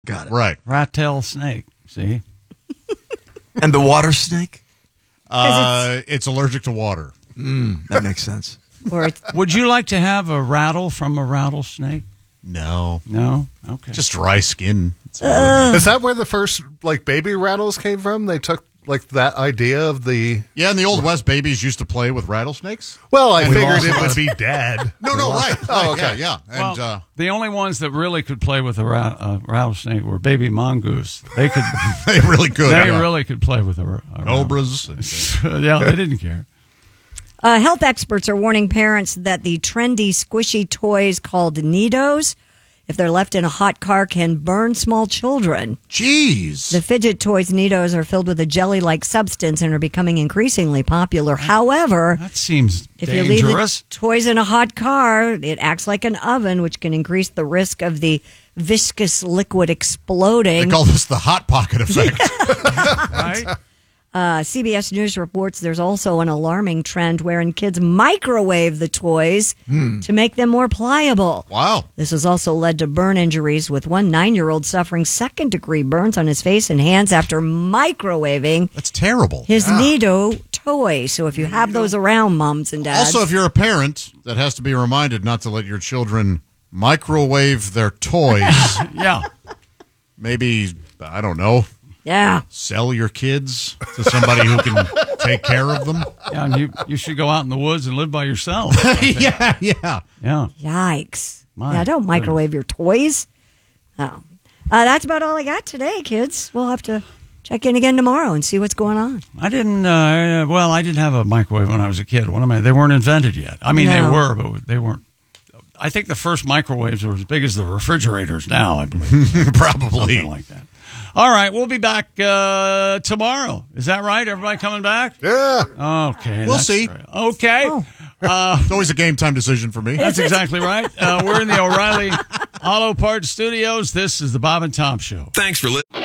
Got it. Right. Rat-tailed snake. See? And the water snake? It's allergic to water. That makes sense. Or Would you like to have a rattle from a rattlesnake? No. No? Okay. Just dry skin. Is that where the first baby rattles came from? They took that idea of the. Yeah, in the Old West, babies used to play with rattlesnakes. Well, I And figured lost it a would lot. be dead. No, right. Oh, okay. Yeah. And Well, the only ones that really could play with a rattlesnake were baby mongoose. They could. they really could. They yeah. really could play with a Cobras. Yeah, they didn't care. health experts are warning parents that the trendy squishy toys called Neatos, if they're left in a hot car, can burn small children. Jeez. The fidget toys Neatos are filled with a jelly-like substance and are becoming increasingly popular. However, That seems if you leave dangerous. the toys in a hot car, it acts like an oven, which can increase the risk of the viscous liquid They exploding. call this the hot pocket effect. Right? CBS News reports there's also an alarming trend wherein kids microwave the toys to make them more pliable. Wow. This has also led to burn injuries, with one 9-year-old suffering second-degree burns on his face and hands after microwaving That's terrible. his Neato toy. So if you have those around, moms and dads. Also, if you're a parent that has to be reminded not to let your children microwave their toys, Yeah. maybe, I don't know, yeah. sell your kids to somebody who can take care of them. Yeah, and you should go out in the woods and live by yourself. Yeah. Yeah. Yikes. My Yeah, don't microwave your toys. Oh. That's about all I got today, kids. We'll have to check in again tomorrow and see what's going on. I didn't, I did have a microwave when I was a kid. They weren't invented yet. I mean, they No. were, but they weren't. I think the first microwaves were as big as the refrigerators now, I believe. Probably. Something like that. All right, we'll be back tomorrow. Is that right? Everybody coming back? Yeah. Okay. We'll that's see. great. Okay. It's always a game time decision for me. That's exactly right. We're in the O'Reilly Auto Parts Studios. This is the Bob and Tom Show. Thanks for listening.